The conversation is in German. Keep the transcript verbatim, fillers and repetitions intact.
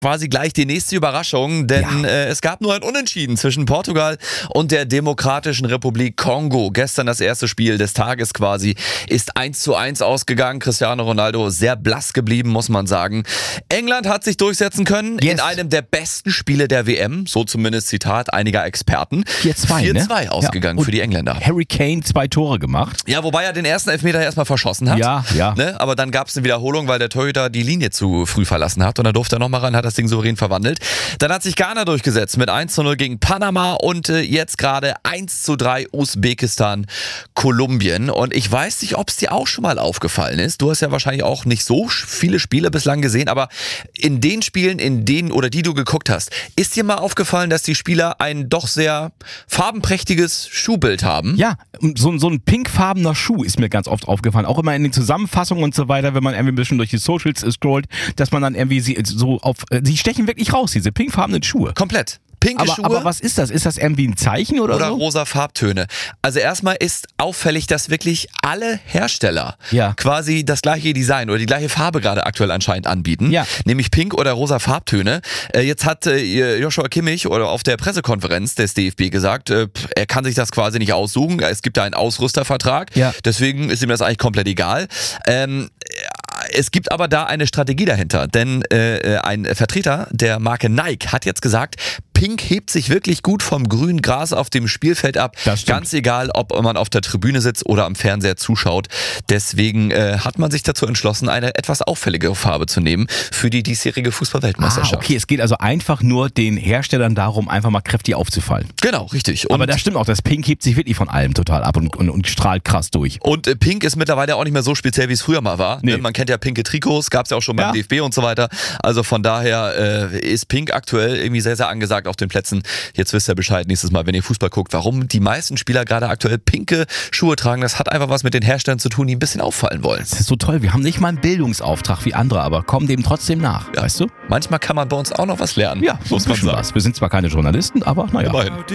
quasi gleich die nächste Überraschung, denn Ja. äh, es gab nur ein Unentschieden zwischen Portugal und der Demokratischen Republik Kongo. Gestern das erste Spiel des Tages quasi ist eins zu eins ausgegangen. Cristiano Ronaldo sehr blass geblieben, muss man sagen. England hat sich durchsetzen können Yes. in einem der besten Spiele der W M, so zumindest Zitat einiger Experten. vier zwei, vier ne? zwei ausgegangen Ja. für die Engländer. Harry Kane zwei Tore gemacht. Ja, wobei er den ersten Elfmeter erstmal verschossen hat. Ja, ja. Ne? Aber dann gab es eine Wiederholung, weil der Torhüter die Linie zu früh verlassen hat und dann durfte er nochmal ran, hat das Ding souverän verwandelt. Dann hat sich Ghana durchgesetzt mit eins zu null gegen Panama und äh, jetzt gerade eins zu drei Usbekistan, Kolumbien. Und ich weiß nicht, ob es dir auch schon mal aufgefallen ist. Du hast ja wahrscheinlich auch nicht so viele Spiele bislang gesehen, aber in den Spielen, in denen oder die du geguckt hast, ist dir mal aufgefallen, dass die Spieler ein doch sehr farbenprächtiges Schuhbild haben? Ja, so, so ein pinkfarbener Schuh ist mir ganz oft aufgefallen. Auch immer in den Zusammenfassungen und so weiter, wenn man irgendwie ein bisschen durch die Socials scrollt, dass man dann irgendwie sie so auf, sie stechen wirklich raus, diese pinkfarbenen Schuhe. Komplett. Pinke Aber, Schuhe. aber was ist das? Ist das irgendwie ein Zeichen oder, Oder so? rosa Farbtöne. Also erstmal ist auffällig, dass wirklich alle Hersteller Ja. quasi das gleiche Design oder die gleiche Farbe gerade aktuell anscheinend anbieten. Ja. Nämlich pink oder rosa Farbtöne. Äh, jetzt hat äh, Joshua Kimmich oder auf der Pressekonferenz des D F B gesagt, äh, er kann sich das quasi nicht aussuchen. Es gibt da einen Ausrüstervertrag. Ja. Deswegen ist ihm das eigentlich komplett egal. Ähm, es gibt aber da eine Strategie dahinter, denn äh, ein Vertreter der Marke Nike hat jetzt gesagt, Pink hebt sich wirklich gut vom grünen Gras auf dem Spielfeld ab. Das stimmt. Ganz egal, ob man auf der Tribüne sitzt oder am Fernseher zuschaut. Deswegen äh, hat man sich dazu entschlossen, eine etwas auffälligere Farbe zu nehmen für die diesjährige Ah, Fußball-Weltmeisterschaft. okay, es geht also einfach nur den Herstellern darum, einfach mal kräftig aufzufallen. Genau, richtig. Und Aber das stimmt auch, das Pink hebt sich wirklich von allem total ab und, und, und strahlt krass durch. Und äh, Pink ist mittlerweile auch nicht mehr so speziell, wie es früher mal war. Nee. Ne? Man kennt ja pinke Trikots, gab es ja auch schon beim Ja. D F B und so weiter. Also von daher äh, ist Pink aktuell irgendwie sehr, sehr angesagt auf den Plätzen. Jetzt wisst ihr Bescheid nächstes Mal, wenn ihr Fußball guckt, warum die meisten Spieler gerade aktuell pinke Schuhe tragen. Das hat einfach was mit den Herstellern zu tun, die ein bisschen auffallen wollen. Das ist so toll, wir haben nicht mal einen Bildungsauftrag wie andere, aber kommen dem trotzdem nach, Ja. weißt du? Manchmal kann man bei uns auch noch was lernen, Ja, muss man sagen. was. Wir sind zwar keine Journalisten, aber naja. Immerhin.